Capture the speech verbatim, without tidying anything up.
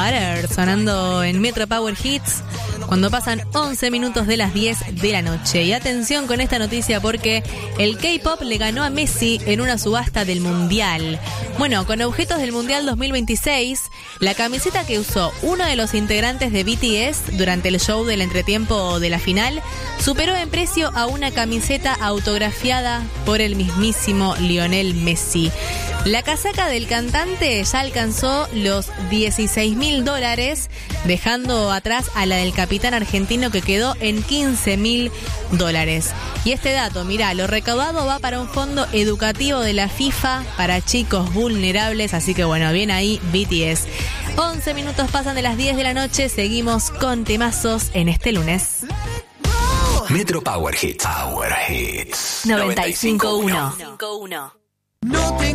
Butter, sonando en Metro Power Hits cuando pasan once minutos de las diez de la noche. Y atención con esta noticia porque el K-pop le ganó a Messi en una subasta del Mundial. Bueno, con objetos del Mundial dos mil veintiséis, la camiseta que usó uno de los integrantes de B T S durante el show del entretiempo de la final superó en precio a una camiseta autografiada por el mismísimo Lionel Messi. La casaca del cantante ya alcanzó los dieciséis mil dólares, dejando atrás a la del capitán argentino que quedó en quince mil dólares. Y este dato, mirá, lo recaudado va para un fondo educativo de la FIFA para chicos vulnerables, así que bueno, bien ahí B T S. once minutos pasan de las diez de la noche, seguimos con temazos en este lunes. Metro Power Hits. Power Hits. noventa y cinco punto uno.